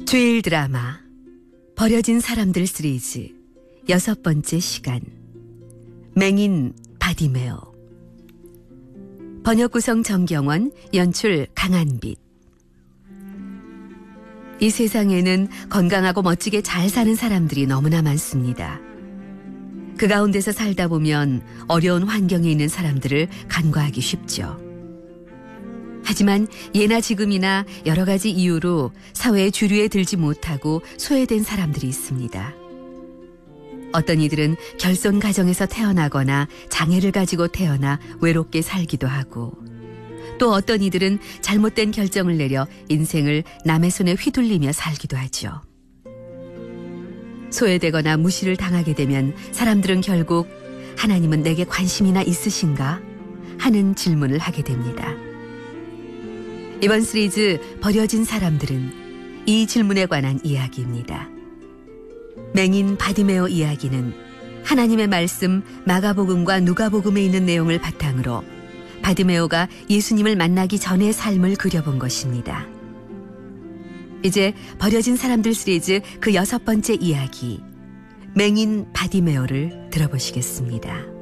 주일 드라마 버려진 사람들 시리즈 6번째 시간 맹인 바디메오. 번역 구성 정경원, 연출 강한빛. 이 세상에는 건강하고 멋지게 잘 사는 사람들이 너무나 많습니다. 그 가운데서 살다 보면 어려운 환경에 있는 사람들을 간과하기 쉽죠. 하지만 예나 지금이나 여러 가지 이유로 사회의 주류에 들지 못하고 소외된 사람들이 있습니다. 어떤 이들은 결손 가정에서 태어나거나 장애를 가지고 태어나 외롭게 살기도 하고, 또 어떤 이들은 잘못된 결정을 내려 인생을 남의 손에 휘둘리며 살기도 하죠. 소외되거나 무시를 당하게 되면 사람들은 결국 하나님은 내게 관심이나 있으신가? 하는 질문을 하게 됩니다. 이번 시리즈 버려진 사람들은 이 질문에 관한 이야기입니다. 맹인 바디메오 이야기는 하나님의 말씀 마가복음과 누가복음에 있는 내용을 바탕으로 바디메오가 예수님을 만나기 전의 삶을 그려본 것입니다. 이제 버려진 사람들 시리즈 그 6번째 이야기 맹인 바디메오를 들어보시겠습니다.